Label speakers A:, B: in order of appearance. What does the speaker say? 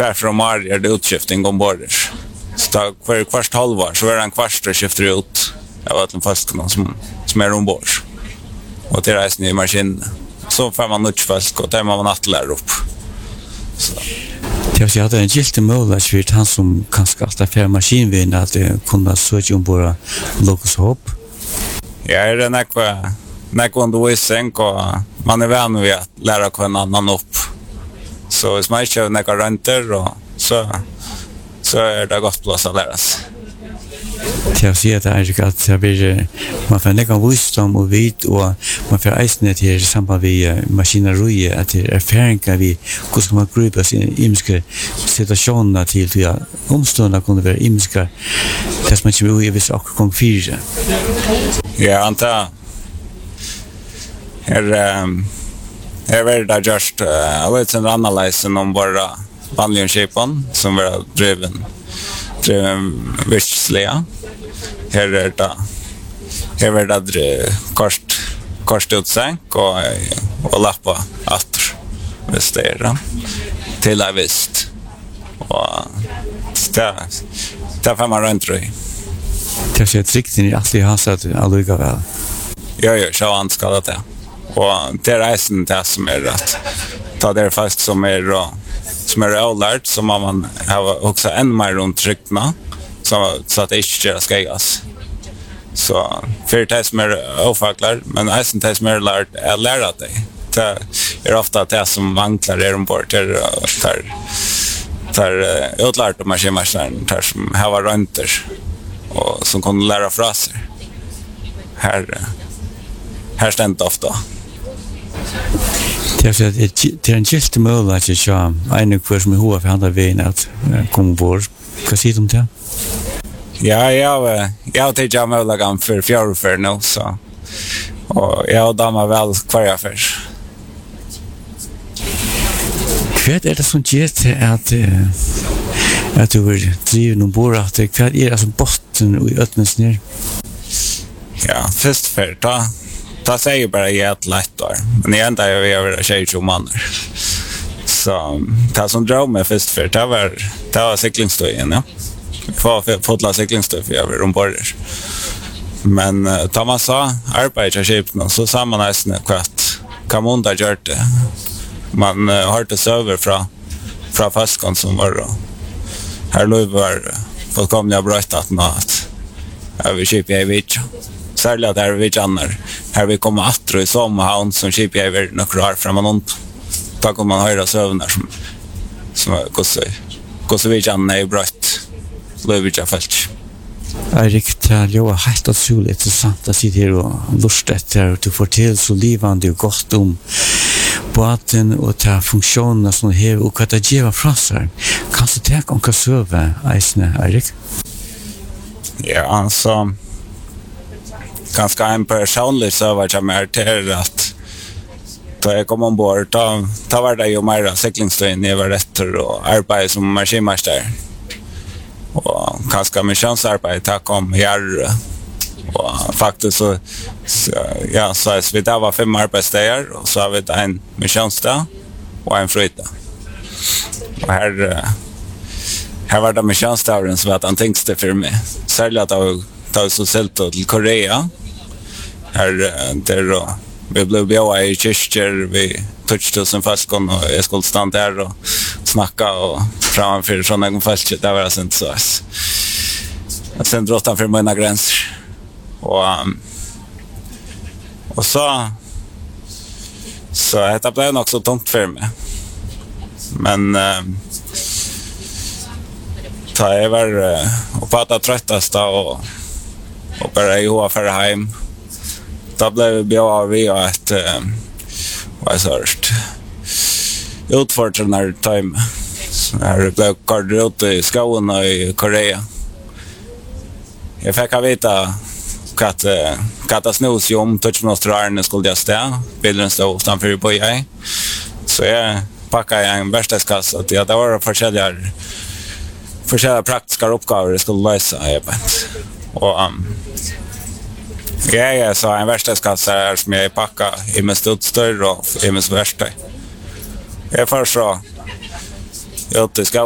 A: tvär från Maria det utskiftning ombord. Så ta kvart halvår så är det en kvart och skiftar ut av att den fast som är ombord. Och till reisen i maskinen. Så får man nutchfälsk och där man nattlära upp. Så.
B: Det vill säga att det är en giltig möjlighet för han som kanske alltid får maskinvinn att kunna söka ombord Locus Hope.
A: Ja, är det näkva undervisning och man är vän vid att lära en annan upp. Så hvis man ikke har nekka renter, så är det godt plass att lära sig.
B: Jag ser att det blir man får nekka visdom och vid och man får eisne till samband med maskineri att det är erfarenheter vi hur ska man gripa sin imiska situationer till att omstående kunde vara imiska det som man inte vill visa och gång 4.
A: Ja, antar är väl där just lite en analys om bara vanliga skeppen som var driven visslea. Här är det kort utsänk och lappa åter västera till I visst. Och det får man runt i.
B: Det ser riktigt alltid har sett alliga väl.
A: Ja, så han ska det. Och det reisen det som är rätt. Ta det fast som är avlärt som man har också än mer runt tryckna så att det inte ska gas. Så för det som är avfacklar men reisen det som är lärt är lära dig. Det är ofta det som vanklar är ombord där utlärt om maskinmästaren där som har rönter och som kan lära fra sig. Här stämt ofta.
B: Det är en giltig möjlighet att köra en kvar som är hova för andra vägen att komma bort. Vad säger du om det?
A: Ja, jag tycker jag möjligheten för fjärrfär nu så. Och jag dammar väl kvar jag för.
B: Vad är det som ger att du vill driva ombord? Vad är det som botten och öppnas ner?
A: Ja, först för ta säger bara ett lätt år. Men jag ända jag över 20 månader. Så det som drog mig först för det var cyklingstöjen, ja. Fotla cyklingstöj för över ombord. Men tar man så arbetsskipen så sa man nästan vad måndag gör det. Man har det över från fastkon som var då. Här låg var fullkomliga brott att vi köper i Vitcha. Särskilt att här vi känner här vi kommer att i sommarhavn som köper över några år framåt. Då kommer man höra sövnar som går vi känner i brott. Låg vi fällt.
B: Erik, det är helt otroligt intressant att sitta här och lusta efter att du får till så livande och gott om båten och ta funktionerna som här och att det ger från sig. Kan du ta några söver, Erik?
A: Ja, alltså ganska en personlig söver som är till att då jag kom ombord då var det ju mer cyklingstöjen jag var rätter och arbete som maskinmästare. Och ganska missionsarbete kom här och faktiskt så vi där var 5 arbetsdagar och så har vi en missionsdag och en fridag. Och här var det missionsdagen som var den tyngste för mig. Särskilt att ta så sällt till Korea. Här där vi blev bjöda i kyrkor, vi touchade sin fastkon och jag skulle stanna där och snacka och framför från en fast det var inte så. Sen drog han för mina gränser. Och så det blev nog så tomt för mig. Men ta jag var uppåt att tröttast och bara ihåg för hem. Då blev vi att vad så utfordrande time. Här blev kort ut i skolan i Korea. Jag fick veta att snus om touchmonstrarna skulle jag stä. Bilden stod utanför på jag. Så jag packade en verktygskassa att det var forskjellige praktiska uppgifter jag skulle lösa. Och jag sa en verktygskassa här som jag packade i med stutstör och i med verktyg. Jag först så ut i skolan